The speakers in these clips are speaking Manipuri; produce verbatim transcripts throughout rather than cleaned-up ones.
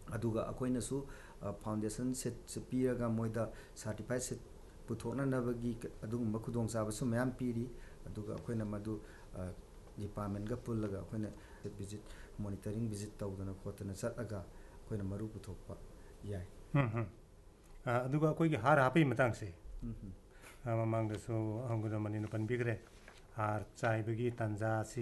ꯑꯗꯨꯒ ꯑꯩꯈꯣꯏꯅꯁꯨ ꯐꯥꯎꯟꯗꯦꯁꯟ ꯁꯤꯠꯁꯦ ꯄꯤꯔꯒ ꯃꯣꯏꯗ ꯁꯥꯔꯇꯤꯐꯥꯏꯠ ꯁꯤꯠ ꯄꯨꯊꯣꯛꯅꯅꯕꯒꯤ ꯑꯗꯨꯒꯨꯝꯕ ꯈꯨꯗꯣꯡꯆꯥꯕꯁꯨ ꯃꯌꯥꯝ ꯄꯤꯔꯤ ꯑꯗꯨꯒ ꯑꯩꯈꯣꯏꯅ ꯃꯗꯨ ꯗꯤꯄꯥꯔꯠꯃꯦꯟꯒ ꯄꯨꯜꯂꯒ ꯑꯩꯈꯣꯏꯅ ꯚꯤꯖꯤꯠ ꯃꯣꯅꯤꯇꯔꯤꯡ ꯚꯤꯖꯤꯠ ꯇꯧꯗꯅ ꯈꯣꯠꯇꯅ ꯆꯠꯂꯒ ꯑꯩꯈꯣꯏꯅ ꯃꯔꯨ ꯄꯨꯊꯣꯛꯄ ꯌꯥꯏ ꯑꯗꯨꯒ ꯑꯩꯈꯣꯏꯒꯤ ꯍꯥꯔ ꯍꯥꯞꯄꯒꯤ ꯃꯇꯥꯡꯁꯦ ꯃꯃꯥꯡꯗꯁꯨ ꯍꯪꯒꯗꯃꯅꯤꯅ ꯄꯟꯕꯤꯈ꯭ꯔꯦ ꯍꯥꯔ ꯆꯥꯏꯕꯒꯤ ꯇꯥꯟꯖꯥꯁꯤ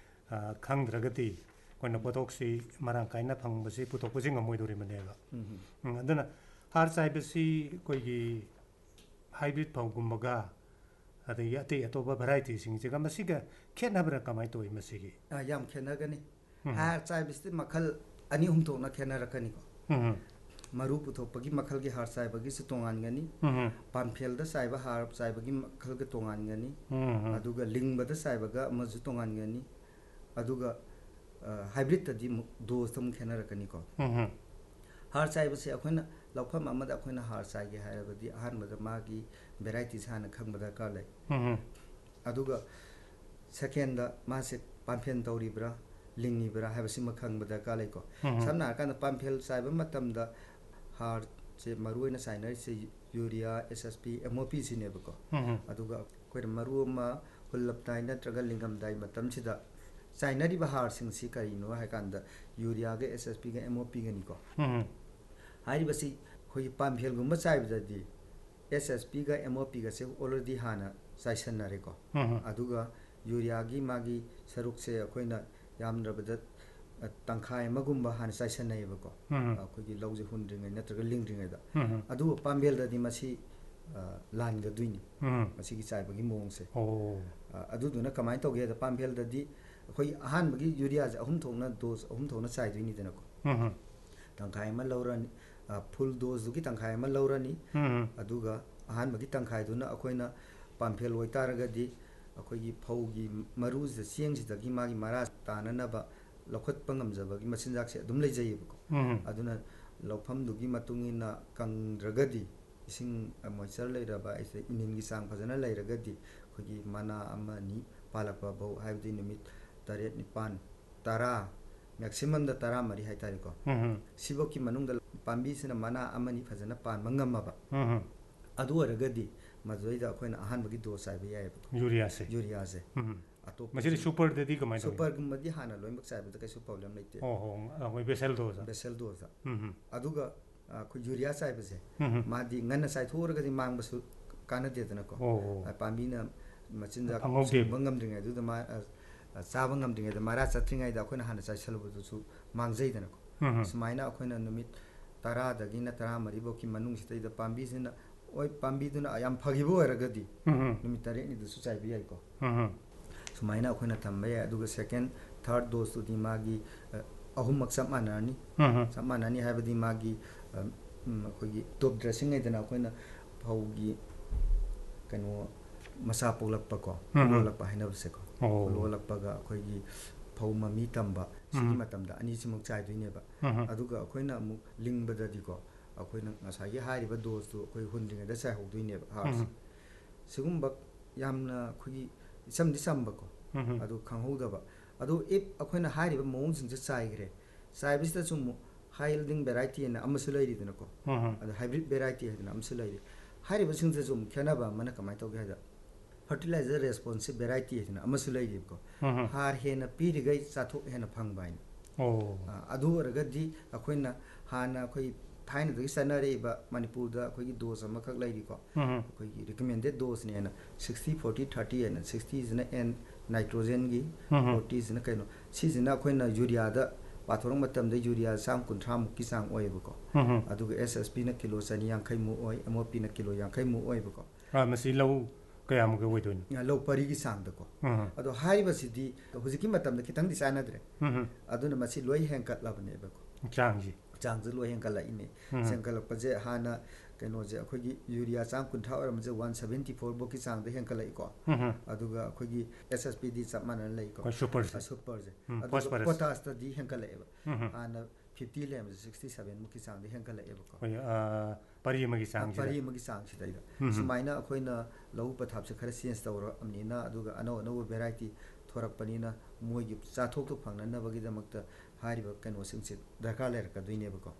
ꯈꯪꯗ꯭ꯔꯒꯗꯤ ꯑꯩꯈꯣꯏꯅ ꯄꯣꯠꯊꯣꯛꯁꯤ ꯃꯔꯥꯡ ꯀꯥꯏꯅ ꯐꯪꯕꯁꯤ ꯄꯨꯊꯣꯛꯄꯁꯤ ꯉꯝꯃꯣꯏꯗꯣꯔꯤꯕꯅꯦꯕ ꯑꯗꯨꯅ ꯍꯥꯔ ꯆꯥꯏꯕꯁꯤ ꯑꯩꯈꯣꯏꯒꯤ ꯍꯥꯏꯕ꯭ꯔꯤꯠ ꯐꯧꯒꯨꯝꯕꯒ ꯑꯗꯒꯤ ꯑꯇꯩ ꯑꯇꯣꯞꯄ ꯚꯦꯔꯥꯏꯇꯤꯁꯤꯡꯁꯤꯒ ꯃꯁꯤꯒ ꯈꯦꯠꯅꯕ꯭ꯔꯥ ꯀꯃꯥꯏꯅ ꯇꯧꯏ ꯃꯁꯤꯒꯤ ꯌꯥꯝ ꯈꯦꯠꯅꯒꯅꯤ ꯍꯥꯔ ꯆꯥꯏꯕꯁꯤꯗꯤ ꯃꯈꯜ ꯑꯅꯤ ꯑꯍꯨꯝ ꯊꯣꯛꯅ ꯈꯦꯠꯅꯔꯛꯀꯅꯤꯀꯣ ꯃꯔꯨ ꯄꯨꯊꯣꯛꯄꯒꯤ ꯃꯈꯜꯒꯤ ꯍꯥꯔ ꯆꯥꯏꯕꯒꯤꯁꯨ ꯇꯣꯉꯥꯟꯒꯅꯤ ꯄꯥꯝꯐꯦꯜꯗ ꯆꯥꯏꯕ ꯍꯥꯔ ꯆꯥꯏꯕꯒꯤ ꯃꯈꯜꯒ ꯇꯣꯉꯥꯟꯒꯅꯤ ꯑꯗꯨꯒ ꯂꯤꯡꯕꯗ ꯆꯥꯏꯕꯒ ꯑꯃꯁꯨ ꯇꯣꯉꯥꯟꯒꯅꯤ ꯑꯗꯨꯒ ꯍꯥꯏꯕ꯭ꯔꯤꯠꯇꯗꯤ ꯑꯃꯨꯛ ꯗꯣꯁꯇ ꯑꯃꯨꯛ ꯈꯦꯠꯅꯔꯛꯀꯅꯤꯀꯣ ꯍꯥꯔ ꯆꯥꯏꯕꯁꯦ ꯑꯩꯈꯣꯏꯅ ꯂꯧꯐꯝ ꯑꯃꯗ ꯑꯩꯈꯣꯏꯅ ꯍꯥꯔ ꯆꯥꯏꯒꯦ ꯍꯥꯏꯔꯕꯗꯤ ꯑꯍꯥꯟꯕꯗ ꯃꯥꯒꯤ ꯚꯦꯔꯥꯏꯇꯤꯁꯦ ꯍꯥꯟꯅ ꯈꯪꯕ ꯗꯔꯀꯥꯔ ꯂꯩ ꯑꯗꯨꯒ ꯁꯦꯀꯦꯟꯗ ꯃꯥꯁꯦ ꯄꯥꯝꯐꯦꯜ ꯇꯧꯔꯤꯕ꯭ꯔꯥ ꯂꯤꯡꯉꯤꯕ꯭ꯔꯥ ꯍꯥꯏꯕꯁꯤꯃ ꯈꯪꯕ ꯗꯔꯀꯥꯔ ꯂꯩꯀꯣ ꯁꯝꯅ ꯍꯥꯏꯔꯀꯥꯟꯗ ꯄꯥꯝꯐꯦꯜ ꯆꯥꯏꯕ ꯃꯇꯝꯗ ꯍꯥꯔꯁꯦ ꯃꯔꯨꯑꯣꯏꯅ ꯆꯥꯏꯅꯔꯤꯁꯦ ꯌꯨꯔꯤꯌꯥ ꯑꯦꯁ ꯑꯦꯁ ꯄꯤ ꯑꯦꯝ ꯑꯣ ꯄꯤ ꯁꯤꯅꯦꯕꯀꯣ ꯑꯗꯨꯒ ꯑꯩꯈꯣꯏꯅ ꯃꯔꯨ ꯑꯃ ꯍꯨꯜꯂꯝꯗꯥꯏ ꯅꯠꯇ꯭ꯔꯒ ꯂꯤꯡꯉꯝꯗꯥꯏ ꯃꯇꯝꯁꯤꯗ ꯆꯥꯏꯅꯔꯤꯕ ꯍꯥꯔꯁꯤꯡꯁꯤ ꯀꯔꯤꯅꯣ ꯍꯥꯏ ꯀꯥꯟꯗ ꯌꯨꯔꯤꯌꯥꯒ ꯑꯦꯁ ꯑꯦꯁ ꯄꯤꯒ ꯑꯦꯝ ꯑꯣ ꯄꯤꯒꯅꯤꯀꯣ ꯍꯥꯏꯔꯤꯕꯁꯤ ꯑꯩꯈꯣꯏꯒꯤ ꯄꯥꯝꯐꯦꯜꯒꯨꯝꯕ ꯆꯥꯏꯕꯗꯗꯤ ꯑꯦꯁ ꯑꯦꯁ ꯄꯤꯒ ꯑꯦꯝ ꯑꯣ ꯄꯤꯒꯁꯦ ꯑꯣꯜꯔꯦꯗꯤ ꯍꯥꯟꯅ ꯆꯥꯏꯁꯟꯅꯔꯦꯀꯣ ꯑꯗꯨꯒ ꯌꯨꯔꯤꯌꯥꯒꯤ ꯃꯥꯒꯤ ꯁꯔꯨꯛꯁꯦ ꯑꯩꯈꯣꯏꯅ ꯌꯥꯝꯗ꯭ꯔꯕꯗ ꯇꯪꯈꯥꯏ ꯑꯃꯒꯨꯝꯕ ꯍꯥꯟꯅ ꯆꯥꯏꯁꯟꯅꯩꯌꯦꯕꯀꯣ ꯑꯩꯈꯣꯏꯒꯤ ꯂꯧꯁꯦ ꯍꯨꯟꯗ꯭ꯔꯤꯉꯩ ꯅꯠꯇ꯭ꯔꯒ ꯂꯤꯡꯗ꯭ꯔꯤꯉꯩꯗ ꯑꯗꯨꯕꯨ ꯄꯥꯝꯐꯦꯜꯗꯗꯤ ꯃꯁꯤ ꯂꯥꯟꯒꯗꯣꯏꯅꯤ ꯃꯁꯤꯒꯤ ꯆꯥꯏꯕꯒꯤ ꯃꯑꯣꯡꯁꯦ ꯑꯗꯨꯗꯨꯅ ꯀꯃꯥꯏꯅ ꯇꯧꯒꯦ ꯍꯥꯏꯕꯗ ꯄꯥꯝꯐꯦꯜꯗꯗꯤ ꯑꯩꯈꯣꯏ ꯑꯍꯥꯟꯕꯒꯤ ꯌꯨꯔꯤꯌꯥꯁꯦ ꯑꯍꯨꯝ ꯊꯣꯛꯅ ꯗꯣꯁ ꯑꯍꯨꯝ ꯊꯣꯛꯅ ꯆꯥꯏꯗꯣꯏꯅꯤꯗꯅꯀோ ꯇꯪꯈꯥꯏ ꯑꯃ ꯂꯧꯔꯅꯤ ꯐꯨꯜ ꯗꯣꯁꯇꯨꯒꯤ ꯇꯪꯈꯥꯏ ꯑꯃ ꯂꯧꯔꯅꯤ ꯑꯗꯨꯒ ꯑꯍꯥꯟꯕꯒꯤ ꯇꯪꯈꯥꯏꯗꯨꯅ ꯑꯩꯈꯣꯏꯅ ꯄꯥꯝꯐꯦꯜ ꯑꯣꯏꯇꯥꯔꯒꯗꯤ ꯑꯩꯈꯣꯏꯒꯤ ꯐꯧꯒꯤ ꯃꯔꯨꯁꯤꯗ ꯆꯦꯡꯁꯤꯗꯒꯤ ꯃꯥꯒꯤ ꯃꯔꯥ ꯇꯥꯅꯅꯕ ꯂꯧꯈꯠꯄ ꯉꯝꯖꯕꯒꯤ ꯃꯆꯤꯟꯖꯥꯛꯁꯦ ꯑꯗꯨꯝ ꯂꯩꯖꯩꯌꯦꯕꯀꯣ ꯑꯗꯨꯅ ꯂꯧꯐꯝꯗꯨꯒꯤ ꯃꯇꯨꯡ ꯏꯟꯅ ꯀꯪꯗ꯭ꯔꯒꯗꯤ ꯏꯁꯤꯡ ꯃꯣꯏꯆꯔ ꯂꯩꯔꯕ ꯑꯩꯁꯦ ꯏꯅꯤꯟꯒꯤ ꯆꯥꯡ ꯐꯖꯅ ꯂꯩꯔꯒꯗꯤ ꯑꯩꯈꯣꯏꯒꯤ ꯃꯅꯥ ꯑꯃ ꯑꯅꯤ ꯄꯥꯜꯂꯛꯄ ꯐꯧ ꯍꯥꯏꯕꯗꯤ ꯅꯨꯃꯤꯠ ꯇꯔꯦꯠ ꯅꯤꯄꯥꯜ ꯇꯔꯥ ꯃꯦꯛꯁꯤꯃꯝꯗ ꯇꯔꯥꯃꯔꯤ ꯍꯥꯏꯇꯥꯔꯦꯀꯣ ꯁꯤꯐꯧꯒꯤ ꯃꯅꯨꯡꯗ ꯄꯥꯝꯕꯤꯁꯤꯅ ꯃꯅꯥ ꯑꯃꯅꯤ ꯐꯖꯅ ꯄꯥꯟꯕ ꯉꯝꯃꯕ ꯑꯗꯨ ꯑꯣꯏꯔꯒꯗꯤ ꯃꯗꯨꯗꯩꯗ ꯑꯩꯈꯣꯏꯅ ꯑꯍꯥꯟꯕꯒꯤ ꯗꯣꯁ ꯆꯥꯏꯕ ꯌꯥꯏꯑꯕꯀꯣ ꯌꯨꯔꯤꯌꯥꯁꯦ ꯌꯨꯔꯤꯌꯥꯁꯦ ꯑꯇꯣꯞꯄ ꯃꯁꯤꯗꯤ ꯁꯨꯄꯔꯗꯗꯤ ꯀꯃꯥꯏꯅ ꯇꯧꯏ ꯁꯨꯄꯔꯒꯨꯝꯕꯗꯤ ꯍꯥꯟꯅ ꯂꯣꯏꯅꯃꯛ ꯆꯥꯏꯕꯗ ꯀꯩꯁꯨ ꯄ꯭ꯔꯣꯕ꯭ꯂꯦꯝ ꯂꯩꯇꯦ ꯑꯣ ꯑꯩꯈꯣꯏ ꯕꯦꯁꯦꯜ ꯗꯣꯁ ꯕꯦꯁꯦꯜ ꯗꯣꯁꯇ ꯑꯗꯨꯒ ꯑꯩꯈꯣꯏ ꯌꯨꯔꯤꯌꯥ ꯆꯥꯏꯕꯁꯦ ꯃꯥꯗꯤ ꯉꯟꯅ ꯆꯥꯏꯊꯣꯛꯎꯔꯒꯗꯤ ꯃꯥꯡꯕꯁꯨ ꯀꯥꯟꯅꯗꯦꯗꯅꯀꯣ ꯄꯥꯝꯕꯤꯅ ꯃꯆꯤꯟꯖꯥꯛ ꯁꯨꯡꯕ ꯉꯝꯗ꯭ꯔꯤꯉꯩꯗꯨꯗ ꯃꯥ ꯆꯥꯕ ꯉꯝꯗ꯭ꯔꯤꯉꯩꯗ ꯃꯔꯥ ꯆꯠꯇ꯭ꯔꯤꯉꯩꯗ ꯑꯩꯈꯣꯏꯅ ꯍꯥꯟꯅ ꯆꯥꯏꯁꯜꯂꯨꯕꯗꯨꯁꯨ ꯃꯥꯡꯖꯩꯗꯅꯀꯣ ꯁꯨꯃꯥꯏꯅ ꯑꯩꯈꯣꯏꯅ ꯅꯨꯃꯤꯠ ꯇꯔꯥꯗꯒꯤꯅ ꯇꯔꯥꯃꯔꯤꯐꯧꯒꯤ ꯃꯅꯨꯡꯁꯤꯗꯩꯗ ꯄꯥꯝꯕꯤꯁꯤꯅ ꯍꯣꯏ ꯄꯥꯝꯕꯤꯗꯨꯅ ꯌꯥꯝ ꯐꯈꯤꯕ ꯑꯣꯏꯔꯒꯗꯤ ꯅꯨꯃꯤꯠ ꯇꯔꯦꯠꯅꯤꯗꯨꯁꯨ ꯆꯥꯏꯕ ꯌꯥꯏꯀꯣ ꯁꯨꯃꯥꯏꯅ ꯑꯩꯈꯣꯏꯅ ꯊꯝꯕ ꯌꯥꯏ ꯑꯗꯨꯒ ꯁꯦꯀꯦꯟ ꯊꯥꯔꯠ ꯗꯣꯁꯇꯨꯗꯤ ꯃꯥꯒꯤ ꯑꯍꯨꯝꯃꯛ ꯆꯞ ꯃꯥꯟꯅꯔꯅꯤ ꯆꯞ ꯃꯥꯟꯅꯅꯤ ꯍꯥꯏꯕꯗꯤ ꯃꯥꯒꯤ ꯑꯩꯈꯣꯏꯒꯤ ꯇꯣꯞ ꯗ꯭ꯔꯦꯁꯤꯡ ꯍꯥꯏꯗꯅ ꯑꯩꯈꯣꯏꯅ ꯐꯧꯒꯤ ꯀꯩꯅꯣ ꯃꯆꯥ ꯄꯣꯛꯂꯛꯄꯀꯣ ꯈꯨꯂꯣꯜꯂꯛꯄ ꯍꯥꯏꯅꯕꯁꯦꯀꯣ ꯈꯨꯂꯣꯜꯂꯛꯄꯒ ꯑꯩꯈꯣꯏꯒꯤ ꯐꯧ ꯃꯃꯤ ꯇꯝꯕ ꯁꯤꯒꯤ ꯃꯇꯝꯗ ꯑꯅꯤꯁꯤꯃꯨꯛ ꯆꯥꯏꯗꯣꯏꯅꯦꯕ ꯑꯗꯨꯒ ꯑꯩꯈꯣꯏꯅ ꯑꯃꯨꯛ ꯂꯤꯡꯕꯗꯗꯤꯀꯣ ꯑꯩꯈꯣꯏꯅ ꯉꯁꯥꯏꯒꯤ ꯍꯥꯏꯔꯤꯕ ꯗꯣꯁꯇꯨ ꯑꯩꯈꯣꯏ ꯍꯨꯟꯗ꯭ꯔꯤꯉꯩꯗ ꯆꯥꯏꯍꯧꯗꯣꯏꯅꯦꯕ ꯍꯥꯔꯁꯦ ꯁꯤꯒꯨꯝꯕ ꯌꯥꯝꯅ ꯑꯩꯈꯣꯏꯒꯤ ꯏꯆꯝꯗꯤ ꯆꯝꯕꯀꯣ ꯑꯗꯨ ꯈꯪꯍꯧꯗꯕ ꯑꯗꯨ ꯏꯐ ꯑꯩꯈꯣꯏꯅ ꯍꯥꯏꯔꯤꯕ ꯃꯑꯣꯡꯁꯤꯡꯁꯦ ꯆꯥꯏꯈ꯭ꯔꯦ ꯆꯥꯏꯕꯁꯤꯗꯁꯨ ꯑꯃꯨꯛ ꯍꯥꯏ ꯌꯤꯜꯗꯤꯡ ꯚꯦꯔꯥꯏꯇꯤ ꯍꯥꯏꯅ ꯑꯃꯁꯨ ꯂꯩꯔꯤꯗꯅꯀꯣ ꯑꯗꯣ ꯍꯥꯏꯕ꯭ꯔꯤꯠ ꯚꯦꯔꯥꯏꯇꯤ ꯍꯥꯏꯗꯅ ꯑꯃꯁꯨ ꯂꯩꯔꯤ ꯍꯥꯏꯔꯤꯕꯁꯤꯡꯁꯤꯁꯨ ꯑꯃꯨꯛ ꯈꯦꯠꯅꯕ ꯑꯃꯅ ꯀꯃꯥꯏꯅ ꯇꯧꯒꯦ ꯍꯥꯏꯕꯗ ꯐꯔꯇꯤꯂꯥꯏꯖꯔ ꯔꯦꯁꯄꯣꯟꯁꯤꯞ ꯚꯦꯔꯥꯏꯇꯤ ꯍꯥꯏꯗꯅ ꯑꯃꯁꯨ ꯂꯩꯔꯤꯕꯀꯣ ꯍꯥꯔ ꯍꯦꯟꯅ ꯄꯤꯔꯤꯈꯩ ꯆꯥꯊꯣꯛ ꯍꯦꯟꯅ ꯐꯪꯕ ꯍꯥꯏꯅ ꯑꯗꯨ ꯑꯣꯏꯔꯒꯗꯤ ꯑꯩꯈꯣꯏꯅ ꯍꯥꯟꯅ ꯑꯩꯈꯣꯏ ꯊꯥꯏꯅꯗꯒꯤ ꯆꯠꯅꯔꯛꯏꯕ ꯃꯅꯤꯄꯨꯔꯗ ꯑꯩꯈꯣꯏꯒꯤ ꯗꯣꯁ ꯑꯃꯈꯛ ꯂꯩꯔꯤꯀꯣ ꯑꯩꯈꯣꯏꯒꯤ ꯔꯤꯀꯃꯦꯟꯗꯦꯠ ꯗꯣꯁꯅꯤ ꯍꯥꯏꯅ ꯁꯤꯛꯁꯇꯤ ꯐꯣꯔꯇꯤ ꯊꯥꯔꯇꯤ ꯍꯥꯏꯅ ꯁꯤꯛꯁꯇꯤꯁꯤꯅ ꯑꯦꯟ ꯅꯥꯏꯇ꯭ꯔꯣꯖꯦꯟꯒꯤ ꯐꯣꯔꯇꯤꯁꯤꯅ ꯀꯩꯅꯣ ꯁꯤꯁꯤꯅ ꯑꯩꯈꯣꯏꯅ ꯌꯨꯔꯤꯌꯥꯗ ꯄꯥꯊꯣꯔꯛ ꯃꯇꯝꯗ ꯌꯨꯔꯤꯌꯥ ꯆꯥꯝ ꯀꯨꯟꯊ꯭ꯔꯥꯃꯨꯛꯀꯤ ꯆꯥꯡ ꯑꯣꯏꯌꯦꯕꯀꯣ ꯑꯗꯨꯒ ꯑꯦꯁ ꯑꯦꯁ ꯄꯤꯅ ꯀꯤꯂꯣ ꯆꯅꯤ ꯌꯥꯡꯈꯩꯃꯨꯛ ꯑꯣꯏ ꯑꯦꯝ ꯑꯣ ꯄꯤꯅ ꯀꯤꯂꯣ ꯌꯥꯡꯈꯩꯃꯨꯛ ꯑꯣꯏꯕꯀꯣ ꯃꯁꯤ ꯂꯧ ꯀꯌꯥꯃꯨꯛꯀ ꯑꯣꯏꯗꯣꯏꯅꯣ ꯂꯧ ꯄꯔꯤꯒꯤ ꯆꯥꯡꯗꯀꯣ ꯑꯗꯣ ꯍꯥꯏꯔꯤꯕꯁꯤꯗꯤ ꯍꯧꯖꯤꯛꯀꯤ ꯃꯇꯝꯗ ꯈꯤꯇꯪꯗꯤ ꯆꯥꯟꯅꯗ꯭ꯔꯦ ꯑꯗꯨꯅ ꯃꯁꯤ ꯂꯣꯏ ꯍꯦꯟꯀꯠꯂꯕꯅꯦꯕꯀꯣ ꯆꯥꯡꯁꯤ ꯆꯥꯡꯁꯦ ꯂꯣꯏ ꯍꯦꯟꯀꯠꯂꯛꯏꯅꯦ ꯍꯦꯟꯀꯠꯂꯛꯄꯁꯦ ꯍꯥꯟꯅ ꯀꯩꯅꯣꯁꯦ ꯑꯩꯈꯣꯏꯒꯤ ꯌꯨꯔꯤꯌꯥ ꯆꯥꯝ ꯀꯨꯟꯊ꯭ꯔꯥ ꯑꯣꯏꯔꯝꯕꯁꯦ ꯋꯥꯟ ꯁꯕꯦꯟꯇꯤ ꯐꯣꯔꯐꯧꯒꯤ ꯆꯥꯡꯗ ꯍꯦꯟꯀꯠꯂꯛꯏꯀꯣ ꯑꯗꯨꯒ ꯑꯩꯈꯣꯏꯒꯤ ꯑꯦꯁ ꯑꯦꯁ ꯄꯤꯗꯤ ꯆꯞ ꯃꯥꯟꯅꯅ ꯂꯩꯀꯣ ꯁꯨꯄꯔꯁꯦ ꯑꯗꯨꯒ ꯄꯣꯇꯥꯁꯇꯗꯤ ꯍꯦꯟꯀꯠꯂꯛꯑꯦꯕ ꯍꯥꯟꯅ ꯐꯤꯐꯇꯤ ꯂꯩꯔꯝꯕꯁꯦ ꯁꯤꯛꯁꯇꯤ ꯁꯕꯦꯟꯃꯨꯛꯀꯤ ꯆꯥꯡꯗ ꯍꯦꯟꯀꯠꯂꯛꯑꯦꯕꯀꯣ ꯄꯔꯤ ꯑꯃꯒꯤ ꯆꯥꯡꯁꯤꯗ ꯄꯔꯤ ꯑꯃꯒꯤ ꯆꯥꯡꯁꯤꯗꯩꯗ ꯁꯨꯃꯥꯏꯅ ꯑꯩꯈꯣꯏꯅ ꯂꯧꯎ ꯄꯊꯥꯞꯁꯦ ꯈꯔ ꯆꯦꯟꯖ ꯇꯧꯔꯛꯑꯕꯅꯤꯅ ꯑꯗꯨꯒ ꯑꯅꯧ ꯑꯅꯧꯕ ꯚꯦꯔꯥꯏꯇꯤ ꯊꯣꯔꯛꯄꯅꯤꯅ ꯃꯣꯏꯒꯤ ꯆꯥꯊꯣꯛꯇꯣ ꯐꯪꯅꯅꯕꯒꯤꯗꯃꯛꯇ ꯍꯥꯏꯔꯤꯕ ꯀꯩꯅꯣꯁꯤꯡꯁꯦ ꯗꯔꯀꯥꯔ ꯂꯩꯔꯛꯀꯗꯣꯏꯅꯦꯕꯀꯣ